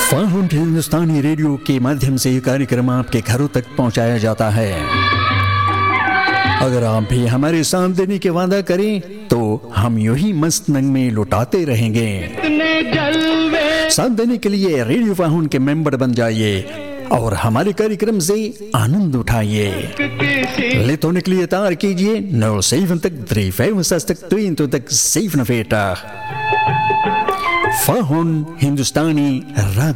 फाहुन हिंदुस्तानी radio के माध्यम से ये कार्यक्रम आपके घरों तक पहुंचाया जाता है। अगर आप भी हमारे साथ देने के वादा करें तो हम यूं ही मस्त नंग में लुटाते रहेंगे। साथ देने के लिए रेडियो फाहुन के मेंबर बन जाइए और हमारे कार्यक्रम से आनंद उठाइए। ले होने के लिए तार कीजिए 07356 फाहुन हिंदुस्तानी